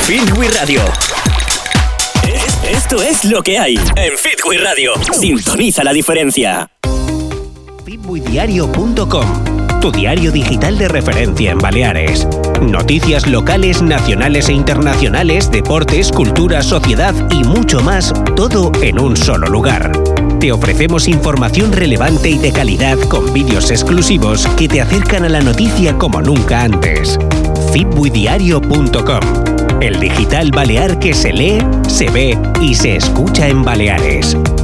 Fitwi Radio. Esto es lo que hay en Fitwi Radio. Sintoniza la diferencia. Fitwidiario.com, tu diario digital de referencia en Baleares. Noticias locales, nacionales e internacionales, deportes, cultura, sociedad y mucho más, todo en un solo lugar. Te ofrecemos información relevante y de calidad con vídeos exclusivos que te acercan a la noticia como nunca antes. Fitwidiario.com, el digital balear que se lee, se ve y se escucha en Baleares.